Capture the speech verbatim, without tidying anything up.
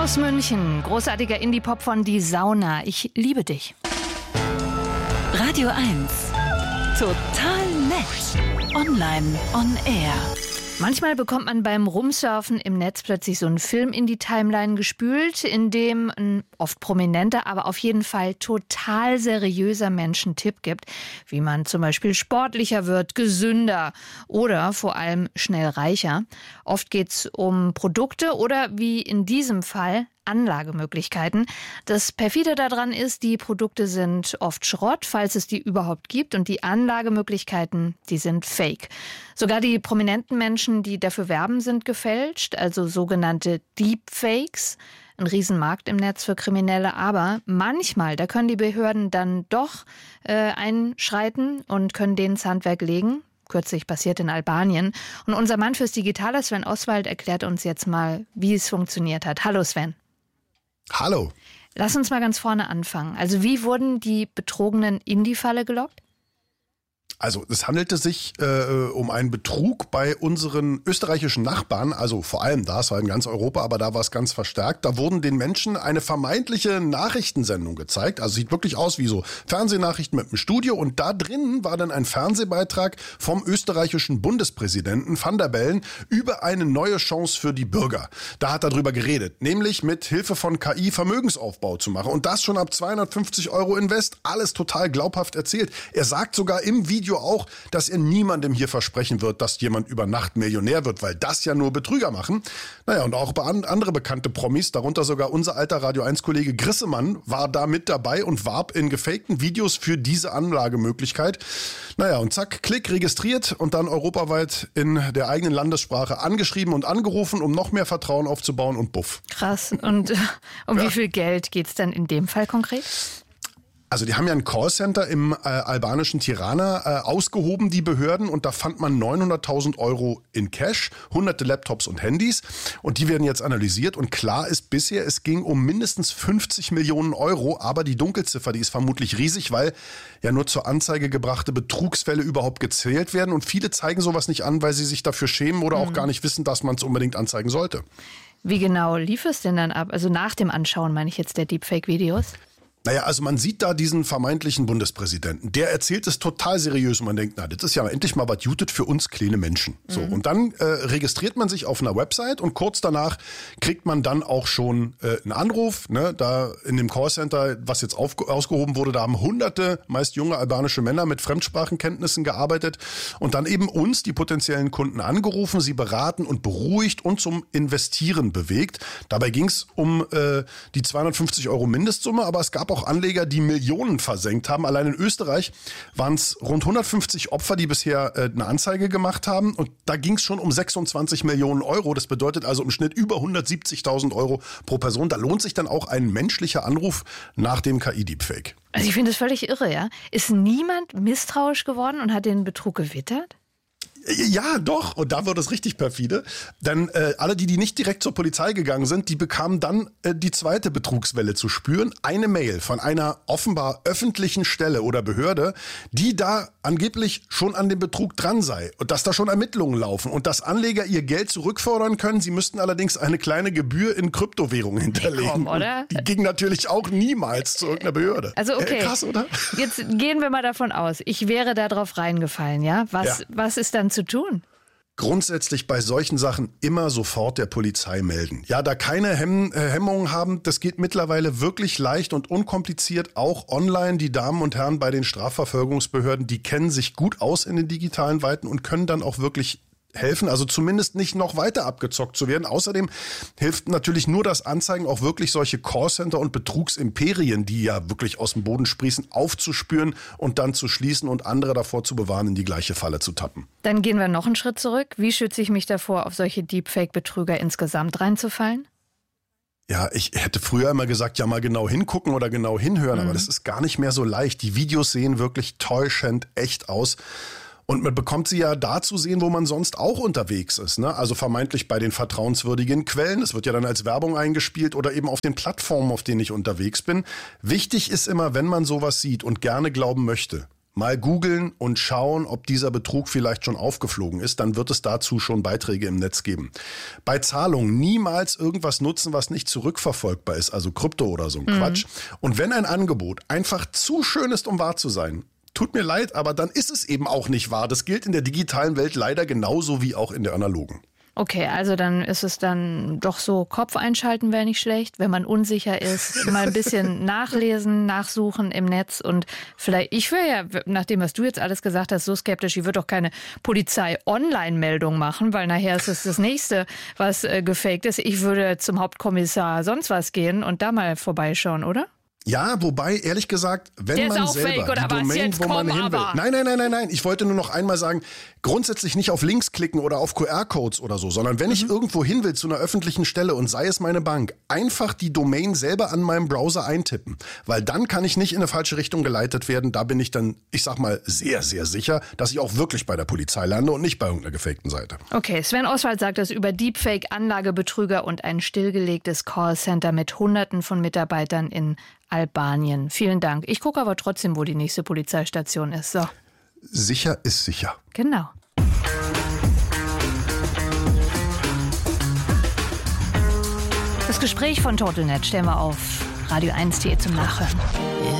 Aus München, großartiger Indie-Pop von Die Sauna. Ich liebe dich. Radio eins. Total nett. Online on Air. Manchmal bekommt man beim Rumsurfen im Netz plötzlich so einen Film in die Timeline gespült, in dem ein oft prominenter, aber auf jeden Fall total seriöser Mensch einen Tipp gibt, wie man zum Beispiel sportlicher wird, gesünder oder vor allem schnell reicher. Oft geht's um Produkte oder wie in diesem Fall Anlagemöglichkeiten. Das perfide daran ist, die Produkte sind oft Schrott, falls es die überhaupt gibt, und die Anlagemöglichkeiten, die sind fake. Sogar die prominenten Menschen, die dafür werben, sind gefälscht, also sogenannte Deepfakes. Ein Riesenmarkt im Netz für Kriminelle, aber manchmal, da können die Behörden dann doch äh, einschreiten und können denen ins Handwerk legen. Kürzlich passiert in Albanien. Und unser Mann fürs Digitale, Sven Oswald, erklärt uns jetzt mal, wie es funktioniert hat. Hallo Sven. Hallo. Lass uns mal ganz vorne anfangen. Also wie wurden die Betrogenen in die Falle gelockt? Also es handelte sich äh, um einen Betrug bei unseren österreichischen Nachbarn, also vor allem da, es war in ganz Europa, aber da war es ganz verstärkt. Da wurden den Menschen eine vermeintliche Nachrichtensendung gezeigt, also sieht wirklich aus wie so Fernsehnachrichten mit einem Studio, und da drin war dann ein Fernsehbeitrag vom österreichischen Bundespräsidenten Van der Bellen über eine neue Chance für die Bürger. Da hat er drüber geredet, nämlich mit Hilfe von K I Vermögensaufbau zu machen, und das schon ab zweihundertfünfzig Euro Invest, alles total glaubhaft erzählt. Er sagt sogar im Video auch, dass er niemandem hier versprechen wird, dass jemand über Nacht Millionär wird, weil das ja nur Betrüger machen. Naja, und auch bei an, andere bekannte Promis, darunter sogar unser alter Radio eins Kollege Grissemann, war da mit dabei und warb in gefakten Videos für diese Anlagemöglichkeit. Naja, und zack, klick, registriert und dann europaweit in der eigenen Landessprache angeschrieben und angerufen, um noch mehr Vertrauen aufzubauen, und buff. Krass. Und äh, um ja. wie viel Geld geht's denn in dem Fall konkret? Also die haben ja ein Callcenter im äh, albanischen Tirana äh, ausgehoben, die Behörden, und da fand man neunhunderttausend Euro in Cash, hunderte Laptops und Handys, und die werden jetzt analysiert, und klar ist bisher, es ging um mindestens fünfzig Millionen Euro, aber die Dunkelziffer, die ist vermutlich riesig, weil ja nur zur Anzeige gebrachte Betrugsfälle überhaupt gezählt werden, und viele zeigen sowas nicht an, weil sie sich dafür schämen oder mhm. auch gar nicht wissen, dass man es unbedingt anzeigen sollte. Wie genau lief es denn dann ab? Also nach dem Anschauen, meine ich jetzt, der Deepfake-Videos? Naja, also man sieht da diesen vermeintlichen Bundespräsidenten. Der erzählt es total seriös und man denkt, na, das ist ja endlich mal was Jutet für uns kleine Menschen. So, mhm. Und dann äh, registriert man sich auf einer Website, und kurz danach kriegt man dann auch schon äh, einen Anruf. Ne? Da in dem Callcenter, was jetzt auf, ausgehoben wurde, da haben hunderte, meist junge albanische Männer mit Fremdsprachenkenntnissen gearbeitet und dann eben uns, die potenziellen Kunden, angerufen, sie beraten und beruhigt und zum Investieren bewegt. Dabei ging es um äh, die zweihundertfünfzig Euro Mindestsumme, aber es gab auch Anleger, die Millionen versenkt haben. Allein in Österreich waren es rund hundertfünfzig Opfer, die bisher äh, eine Anzeige gemacht haben. Und da ging es schon um sechsundzwanzig Millionen Euro. Das bedeutet also im Schnitt über hundertsiebzigtausend Euro pro Person. Da lohnt sich dann auch ein menschlicher Anruf nach dem K I-Deepfake. Also ich finde das völlig irre, ja? Ist niemand misstrauisch geworden und hat den Betrug gewittert? Ja, doch. Und da wird es richtig perfide. Denn äh, alle, die, die nicht direkt zur Polizei gegangen sind, die bekamen dann äh, die zweite Betrugswelle zu spüren. Eine Mail von einer offenbar öffentlichen Stelle oder Behörde, die da angeblich schon an dem Betrug dran sei. Und dass da schon Ermittlungen laufen. Und dass Anleger ihr Geld zurückfordern können. Sie müssten allerdings eine kleine Gebühr in Kryptowährungen hinterlegen. Komm, oder? Die ging natürlich auch niemals zu irgendeiner Behörde. Also okay, äh, krass, oder? Jetzt gehen wir mal davon aus, ich wäre da drauf reingefallen, ja? Was, ja. was ist dann zu tun? Grundsätzlich bei solchen Sachen immer sofort der Polizei melden. Ja, da keine Hemm- äh, Hemmungen haben, das geht mittlerweile wirklich leicht und unkompliziert, auch online. Die Damen und Herren bei den Strafverfolgungsbehörden, die kennen sich gut aus in den digitalen Welten und können dann auch wirklich helfen, also zumindest nicht noch weiter abgezockt zu werden. Außerdem hilft natürlich nur das Anzeigen, auch wirklich solche Callcenter und Betrugsimperien, die ja wirklich aus dem Boden sprießen, aufzuspüren und dann zu schließen und andere davor zu bewahren, in die gleiche Falle zu tappen. Dann gehen wir noch einen Schritt zurück. Wie schütze ich mich davor, auf solche Deepfake-Betrüger insgesamt reinzufallen? Ja, ich hätte früher immer gesagt, ja mal genau hingucken oder genau hinhören, mhm. aber das ist gar nicht mehr so leicht. Die Videos sehen wirklich täuschend echt aus. Und man bekommt sie ja da zu sehen, wo man sonst auch unterwegs ist, ne? Also vermeintlich bei den vertrauenswürdigen Quellen. Es wird ja dann als Werbung eingespielt oder eben auf den Plattformen, auf denen ich unterwegs bin. Wichtig ist immer, wenn man sowas sieht und gerne glauben möchte, mal googeln und schauen, ob dieser Betrug vielleicht schon aufgeflogen ist. Dann wird es dazu schon Beiträge im Netz geben. Bei Zahlungen niemals irgendwas nutzen, was nicht zurückverfolgbar ist, also Krypto oder so ein mhm. Quatsch. Und wenn ein Angebot einfach zu schön ist, um wahr zu sein, tut mir leid, aber dann ist es eben auch nicht wahr. Das gilt in der digitalen Welt leider genauso wie auch in der analogen. Okay, also dann ist es dann doch so, Kopf einschalten wäre nicht schlecht, wenn man unsicher ist, mal ein bisschen nachlesen, nachsuchen im Netz und vielleicht, ich wäre ja, nach dem, was du jetzt alles gesagt hast, so skeptisch, ich würde doch keine Polizei-Online-Meldung machen, weil nachher ist es das Nächste, was äh, gefaked ist. Ich würde zum Hauptkommissar sonst was gehen und da mal vorbeischauen, oder? Ja, wobei, ehrlich gesagt, wenn Der man ist auch selber fake, oder die was? Domain, Jetzt wo man komm, hin will. aber. Nein, nein, nein, nein, nein. Ich wollte nur noch einmal sagen, grundsätzlich nicht auf Links klicken oder auf Q R-Codes oder so, sondern wenn mhm. ich irgendwo hin will zu einer öffentlichen Stelle und sei es meine Bank, einfach die Domain selber an meinem Browser eintippen. Weil dann kann ich nicht in eine falsche Richtung geleitet werden. Da bin ich dann, ich sag mal, sehr, sehr sicher, dass ich auch wirklich bei der Polizei lande und nicht bei irgendeiner gefakten Seite. Okay, Sven Oswald sagt es über Deepfake, Anlagebetrüger und ein stillgelegtes Callcenter mit Hunderten von Mitarbeitern in Albanien. Vielen Dank. Ich gucke aber trotzdem, wo die nächste Polizeistation ist. So. Sicher ist sicher. Genau. Das Gespräch von Totalnet stellen wir auf Radio eins punkt de zum Nachhören.